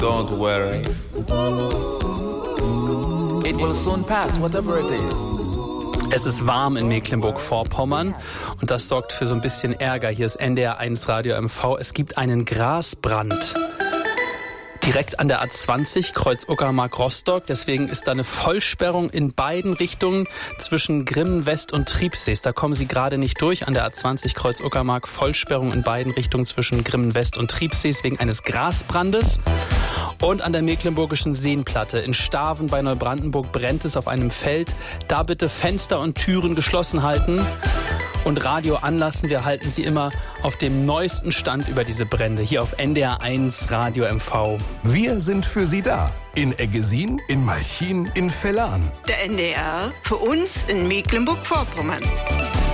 Don't worry. It will soon pass, whatever it is. Es ist warm in Mecklenburg-Vorpommern und das sorgt für so ein bisschen Ärger. Hier ist NDR 1 Radio MV. Es gibt einen Grasbrand direkt an der A20, Kreuz Uckermark-Rostock. Deswegen ist da eine Vollsperrung in beiden Richtungen zwischen Grimmen West und Triebsees. Da kommen Sie gerade nicht durch. An der A20, Kreuz Uckermark, Vollsperrung in beiden Richtungen zwischen Grimmen West und Triebsees wegen eines Grasbrandes. Und an der Mecklenburgischen Seenplatte in Staven bei Neubrandenburg brennt es auf einem Feld. Da bitte Fenster und Türen geschlossen halten und Radio anlassen. Wir halten Sie immer auf dem neuesten Stand über diese Brände hier auf NDR 1 Radio MV. Wir sind für Sie da. In Eggesin, in Malchin, in Vellan. Der NDR für uns in Mecklenburg-Vorpommern.